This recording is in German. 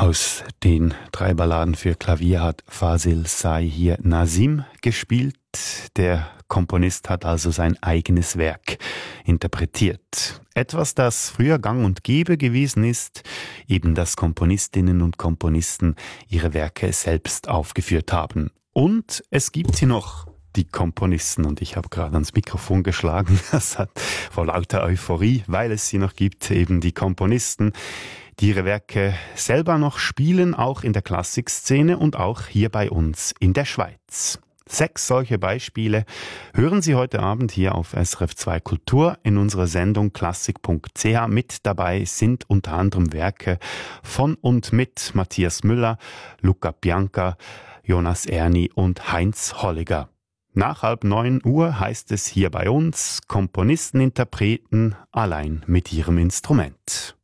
Aus den 3 Balladen für Klavier hat Fasil Say hier Nazim gespielt. Der Komponist hat also sein eigenes Werk interpretiert. Etwas, das früher gang und gäbe gewesen ist, eben dass Komponistinnen und Komponisten ihre Werke selbst aufgeführt haben. Und es gibt sie noch, die Komponisten. Und ich habe gerade ans Mikrofon geschlagen, das hat vor lauter Euphorie, weil es sie noch gibt, eben die Komponisten, die ihre Werke selber noch spielen, auch in der Klassikszene und auch hier bei uns in der Schweiz. 6 solche Beispiele hören Sie heute Abend hier auf SRF 2 Kultur in unserer Sendung klassik.ch. Mit dabei sind unter anderem Werke von und mit Matthias Müller, Luca Bianca, Jonas Erni und Heinz Holliger. Nach 8:30 heißt es hier bei uns, Komponisten, Interpreten allein mit ihrem Instrument.